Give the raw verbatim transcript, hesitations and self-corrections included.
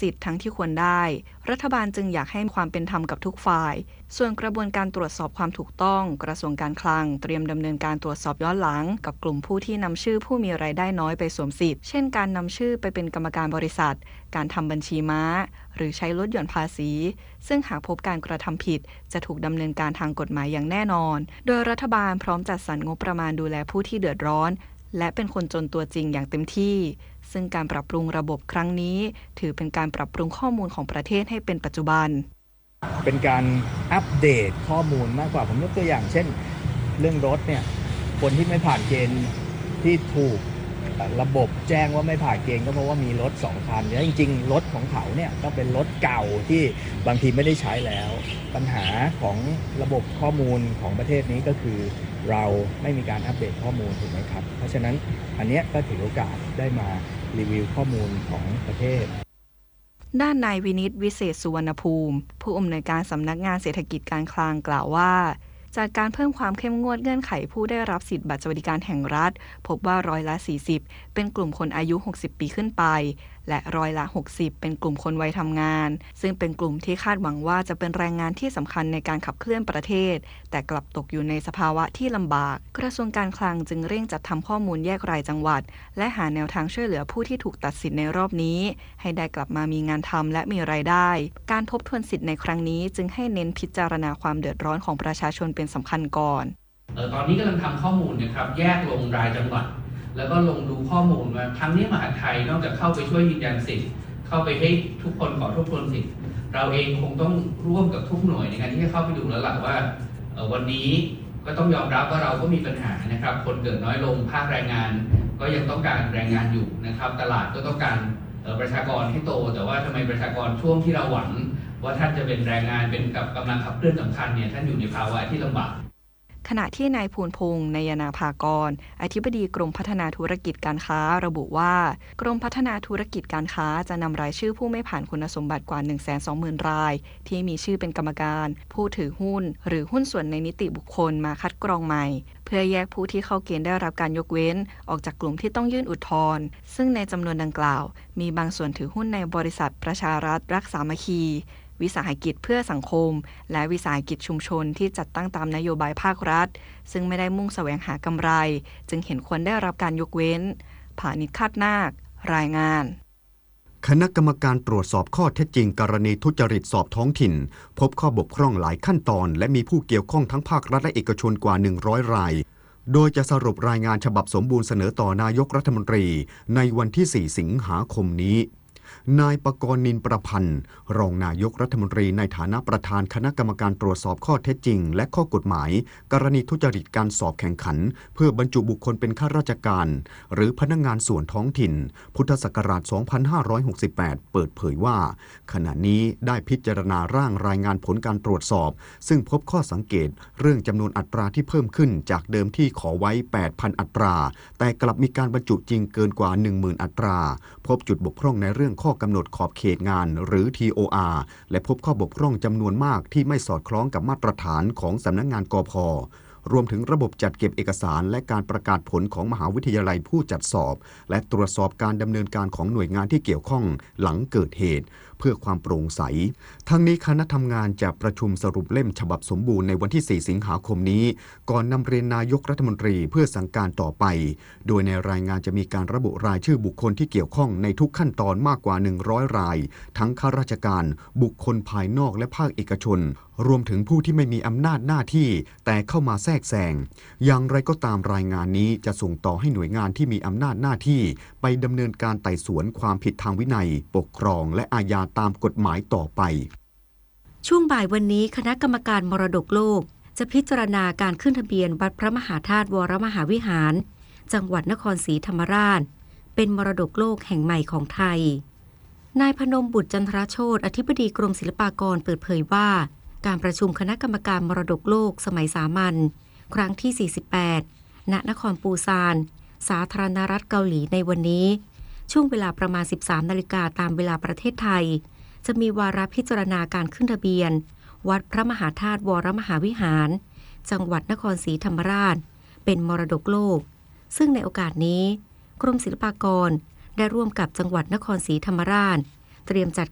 สิทธิ์ทั้งที่ควรได้รัฐบาลจึงอยากให้ความเป็นธรรมกับทุกฝ่ายส่วนกระบวนการตรวจสอบความถูกต้องกระทรวงการคลังเตรียมดำเนินการตรวจสอบย้อนหลังกับกลุ่มผู้ที่นำชื่อผู้มีรายได้น้อยไปสวมสิทธิ์เช่นการนำชื่อไปเป็นกรรมการบริษัทการทำบัญชีม้าหรือใช้ลดหย่อนภาษีซึ่งหากพบการกระทำผิดจะถูกดำเนินการทางกฎหมายอย่างแน่นอนโดยรัฐบาลพร้อมจัดสรรงบประมาณดูแลผู้ที่เดือดร้อนและเป็นคนจนตัวจริงอย่างเต็มที่ซึ่งการปรับปรุงระบบครั้งนี้ถือเป็นการปรับปรุงข้อมูลของประเทศให้เป็นปัจจุบันเป็นการอัปเดตข้อมูลมากกว่าผมยกตัวอย่างเช่นเรื่องรถเนี่ยคนที่ไม่ผ่านเกณฑ์ที่ถูกระบบแจ้งว่าไม่ผ่านเกณฑ์ก็เพราะว่ามีรถสองคันแล้วจริงๆรถของเขาเนี่ยก็เป็นรถเก่าที่บางทีไม่ได้ใช้แล้วปัญหาของระบบข้อมูลของประเทศนี้ก็คือเราไม่มีการอัปเดตข้อมูลถูกไหมครับเพราะฉะนั้นอันนี้ก็ถือโอกาสได้มารีวิวข้อมูลของประเทศด้านนายวินิตวิเศษสุวรรณภูมิผู้อำนวยการสำนักงานเศรษฐกิจการคลังกล่าวว่าจากการเพิ่มความเข้มงวดเงื่อนไขผู้ได้รับสิทธิบัตรสวัสดิการแห่งรัฐพบว่าร้อยละสี่สิบเป็นกลุ่มคนอายุหกสิบปีขึ้นไปและร้อยละหกสิบเป็นกลุ่มคนวัยทำงานซึ่งเป็นกลุ่มที่คาดหวังว่าจะเป็นแรงงานที่สำคัญในการขับเคลื่อนประเทศแต่กลับตกอยู่ในสภาวะที่ลำบากกระทรวงการคลังจึงเร่งจัดทำข้อมูลแยกรายจังหวัดและหาแนวทางช่วยเหลือผู้ที่ถูกตัดสิทธิ์ในรอบนี้ให้ได้กลับมามีงานทำและมีรายได้การทบทวนสิทธิ์ในครั้งนี้จึงให้เน้นพิจารณาความเดือดร้อนของประชาชนเป็นสำคัญก่อนเออตอนนี้กำลังทำข้อมูลนะครับแยกลงรายจังหวัดแล้วก็ลงดูข้อมูลว่าครั้งนี้มหาดไทยนอกจากเข้าไปช่วยยืนยันสิทธิ์เข้าไปให้ทุกคนขอทบทวนสิทธิ์เราเองคงต้องร่วมกับทุกหน่วยในการที่จะเข้าไปดูแล้วล่ะว่าวันนี้ก็ต้องยอมรับว่าเราก็มีปัญหานะครับคนเกิดน้อยลงภาคแรงงานก็ยังต้องการแรงงานอยู่นะครับตลาดก็ต้องการประชากรให้โตแต่ว่าทำไมประชากรช่วงที่เราหวังว่าท่านจะเป็นแรงงานเป็นกับกำลังขับเคลื่อนสำคัญเนี่ยท่านอยู่ในภาวะที่ลำบากขณะที่นายภูลพงษ์นายนาภากรอธิบดีกรมพัฒนาธุรกิจการค้าระบุว่ากรมพัฒนาธุรกิจการค้าจะนำรายชื่อผู้ไม่ผ่านคุณสมบัติกว่า หนึ่งแสนสองหมื่น รายที่มีชื่อเป็นกรรมการผู้ถือหุ้นหรือหุ้นส่วนในนิติบุคคลมาคัดกรองใหม่เพื่อแยกผู้ที่เข้าเกณฑ์ได้รับการยกเว้นออกจากกลุ่มที่ต้องยื่นอุทธรณ์ซึ่งในจำนวนดังกล่าวมีบางส่วนถือหุ้นในบริษัทประชารัฐรักสามัคคีวิสาหกิจเพื่อสังคมและวิสาหกิจชุมชนที่จัดตั้งตามนโยบายภาครัฐซึ่งไม่ได้มุ่งแสวงหากำไรจึงเห็นควรได้รับการยกเว้นผานิช คาดนาครายงานคณะกรรมการตรวจสอบข้อเท็จจริงกรณีทุจริตสอบท้องถิ่นพบข้อบกพร่องหลายขั้นตอนและมีผู้เกี่ยวข้องทั้งภาครัฐและเอกชนกว่าหนึ่งร้อยรายโดยจะสรุปรายงานฉบับสมบูรณ์เสนอต่อนายกรัฐมนตรีในวันที่สี่สิงหาคมนี้นายปกรณ์นินประพันธ์รองนายกรัฐมนตรีในฐานะประธานคณะกรรมการตรวจสอบข้อเท็จจริงและข้อกฎหมายกรณีทุจริตการสอบแข่งขันเพื่อบรรจุบุคคลเป็นข้าราชการหรือพนักงานส่วนท้องถิ่นพุทธศักราชสองพันห้าร้อยหกสิบแปดเปิดเผยว่าขณะนี้ได้พิจารณาร่างรายงานผลการตรวจสอบซึ่งพบข้อสังเกตเรื่องจำนวนอัตราที่เพิ่มขึ้นจากเดิมที่ขอไว้ แปดพัน อัตราแต่กลับมีการบรรจุจริงเกินกว่า หนึ่งหมื่น อัตราพบจุดบกพร่องในเรื่องข้อกำหนดขอบเขตงานหรือ ที โอ อาร์ และพบข้อบกพร่องจำนวนมากที่ไม่สอดคล้องกับมาตรฐานของสำนักงานกพ.รวมถึงระบบจัดเก็บเอกสารและการประกาศผลของมหาวิทยาลัยผู้จัดสอบและตรวจสอบการดำเนินการของหน่วยงานที่เกี่ยวข้องหลังเกิดเหตุเพื่อความโปร่งใสทั้งนี้คณะทำงานจะประชุมสรุปเล่มฉบับสมบูรณ์ในวันที่สี่สิงหาคมนี้ก่อนนำเรียนนายกรัฐมนตรีเพื่อสั่งการต่อไปโดยในรายงานจะมีการระบุรายชื่อบุคคลที่เกี่ยวข้องในทุกขั้นตอนมากกว่าหนึ่งร้อยรายทั้งข้าราชการบุคคลภายนอกและภาคเอกชนรวมถึงผู้ที่ไม่มีอำนาจหน้าที่แต่เข้ามาแทรกแซงอย่างไรก็ตามรายงานนี้จะส่งต่อให้หน่วยงานที่มีอำนาจหน้าที่ไปดำเนินการไต่สวนความผิดทางวินัยปกครองและอาญาตามกฎหมายต่อไปช่วงบ่ายวันนี้คณะกรรมการมรดกโลกจะพิจารณาการขึ้นทะเบียนวัดพระมหาธาตุวรมหาวิหารจังหวัดนครศรีธรรมราชเป็นมรดกโลกแห่งใหม่ของไทยนายพนมบุตรจันทรโชติอธิบดีกรมศิลปากรเปิดเผยว่าการประชุมคณะกรรมการมรดกโลกสมัยสามัญครั้งที่สี่สิบแปดณนครปูซานสาธารณรัฐเกาหลีในวันนี้ช่วงเวลาประมาณ สิบสาม นาฬิกาตามเวลาประเทศไทยจะมีวาระพิจารณาการขึ้นทะเบียนวัดพระมหาธาตุวรมหาวิหารจังหวัดนครศรีธรรมราชเป็นมรดกโลกซึ่งในโอกาสนี้กรมศิลปากรได้ร่วมกับจังหวัดนครศรีธรรมราชเตรียมจัด